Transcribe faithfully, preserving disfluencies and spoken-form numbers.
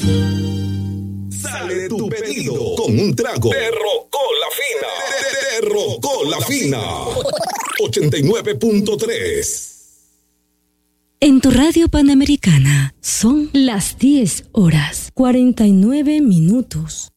Sale tu pedido con un trago de Rocola Fina. De, de Rocola Fina. ochenta y nueve punto tres. En tu radio Panamericana son las diez horas cuarenta y nueve minutos.